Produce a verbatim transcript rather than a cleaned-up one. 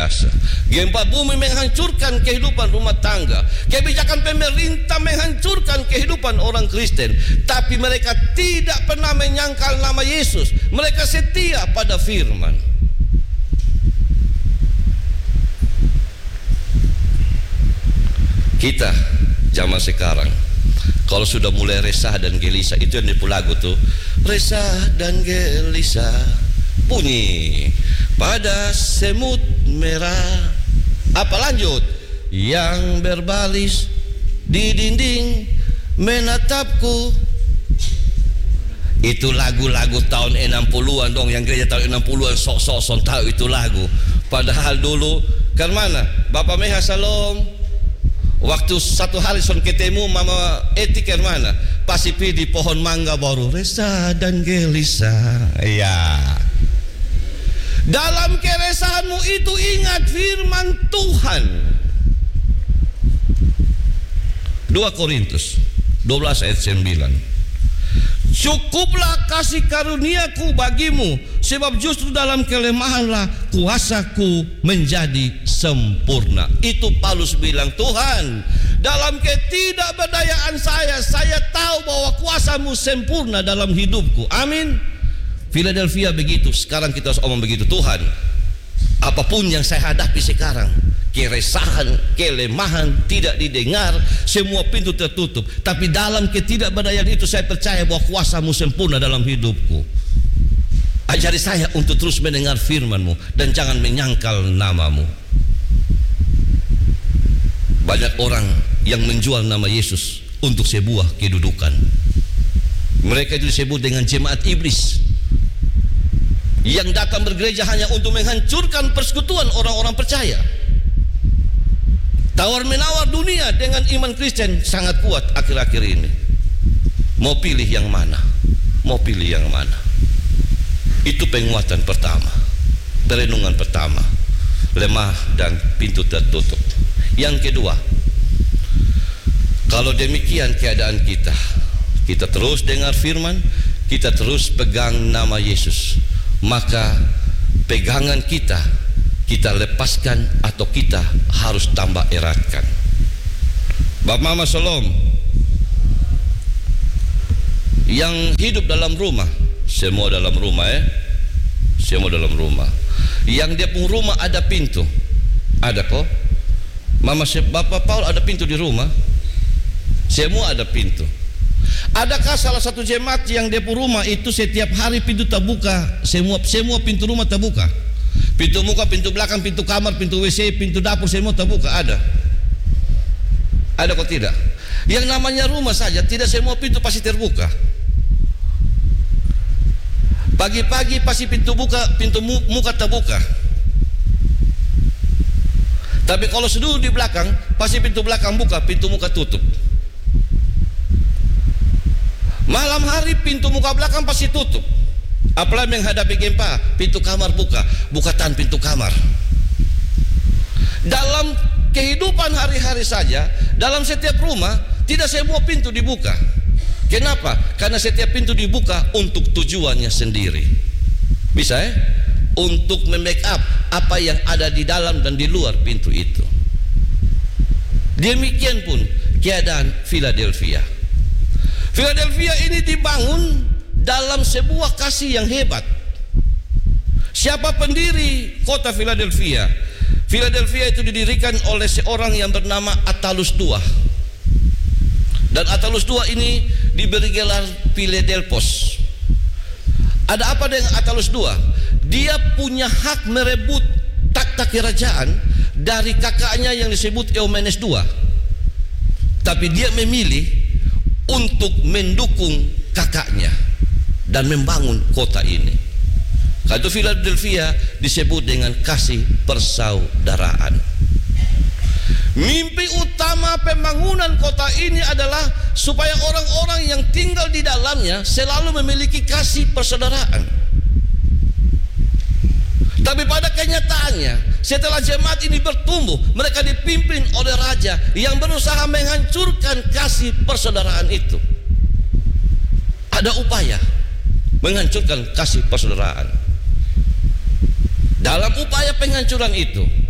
biasa. Gempa bumi menghancurkan kehidupan rumah tangga. Kebijakan pemerintah menghancurkan kehidupan orang Kristen. Tapi mereka tidak pernah menyangkal nama Yesus. Mereka setia pada firman. Kita zaman sekarang, kalau sudah mulai resah dan gelisah, itu yang di lagu tuh, resah dan gelisah, bunyi pada semut merah. Apa lanjut? Yang berbalis di dinding menatapku. Itu lagu-lagu tahun enam puluhan dong, yang gereja tahun enam puluhan sok-sok tahu itu lagu. Padahal dulu kan mana? Bapak Meha Salom. Waktu satu hari son ketemu Mama Eti ke mana? Pasipi di pohon mangga baru resah dan gelisah. Ya. Dalam keresahanmu itu ingat firman Tuhan. dua Korintus dua belas ayat sembilan. Cukuplah kasih karuniaku bagimu, sebab justru dalam kelemahanlah kuasaku menjadi sempurna. Itu Paulus bilang, Tuhan, dalam ketidakberdayaan saya, saya tahu bahwa kuasamu sempurna dalam hidupku. Amin. Philadelphia begitu. Sekarang kita harus omong begitu. Tuhan, apapun yang saya hadapi sekarang, keresahan, kelemahan, tidak didengar, semua pintu tertutup, tapi dalam ketidakberdayaan itu saya percaya bahwa kuasamu sempurna dalam hidupku. Ajari saya untuk terus mendengar firman-Mu dan jangan menyangkal namamu. Banyak orang yang menjual nama Yesus untuk sebuah kedudukan. Mereka itu disebut dengan jemaat iblis, yang datang bergereja hanya untuk menghancurkan persekutuan orang-orang percaya. Tawar menawar dunia dengan iman Kristen sangat kuat akhir-akhir ini. Mau pilih yang mana? Mau pilih yang mana? Itu penguatan pertama, perenungan pertama, lemah dan pintu tertutup. Yang kedua, kalau demikian keadaan kita, kita terus dengar firman, kita terus pegang nama Yesus, maka pegangan kita kita lepaskan atau kita harus tambah eratkan. Bapak Mama Shalom, yang hidup dalam rumah, semua dalam rumah ya, semua dalam rumah. Yang dia pun rumah ada pintu, ada kok. Mama Bapak Paul ada pintu di rumah, semua ada pintu. Adakah salah satu jemaat yang dia pun rumah itu setiap hari pintu terbuka, semua semua pintu rumah terbuka? Pintu muka, pintu belakang, pintu kamar, pintu W C, pintu dapur semua terbuka? Ada? Ada kok tidak? Yang namanya rumah saja tidak semua pintu pasti terbuka. Pagi-pagi pasti pintu buka, pintu muka terbuka. Tapi kalau seluruh di belakang pasti pintu belakang buka, pintu muka tutup. Malam hari pintu muka belakang pasti tutup. Apalagi menghadapi gempa, pintu kamar buka, bukatan pintu kamar. Dalam kehidupan hari-hari saja, dalam setiap rumah tidak semua pintu dibuka. Kenapa? Karena setiap pintu dibuka untuk tujuannya sendiri. Bisa ya? Untuk membackup apa yang ada di dalam dan di luar pintu itu. Demikian pun keadaan Philadelphia. Philadelphia ini dibangun dalam sebuah kasih yang hebat. Siapa pendiri kota Philadelphia? Philadelphia itu didirikan oleh seorang yang bernama Attalus kedua. Dan Attalus kedua ini diberi gelar Philadelphos. Ada apa dengan Attalus kedua? Dia punya hak merebut takhta kerajaan dari kakaknya yang disebut Eumenes kedua. Tapi dia memilih untuk mendukung kakaknya dan membangun kota ini. Karena Philadelphia disebut dengan kasih persaudaraan. Mimpi utama pembangunan kota ini adalah supaya orang-orang yang tinggal di dalamnya selalu memiliki kasih persaudaraan. Tapi pada kenyataannya, setelah jemaat ini bertumbuh, mereka dipimpin oleh raja yang berusaha menghancurkan kasih persaudaraan itu. Ada upaya menghancurkan kasih persaudaraan. Dalam upaya penghancuran itu,